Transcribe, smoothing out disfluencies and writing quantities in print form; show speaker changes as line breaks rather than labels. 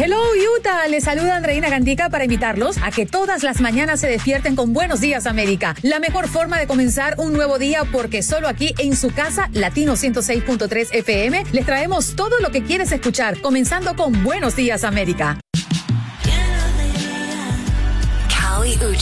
Hello Utah, les saluda Andreina Gandica para invitarlos a que todas las mañanas se despierten con Buenos Días América. La mejor forma de comenzar un nuevo día, porque solo aquí en su casa, Latino 106.3 FM, les traemos todo lo que quieres escuchar, comenzando con Buenos Días América.
Kali Uchis.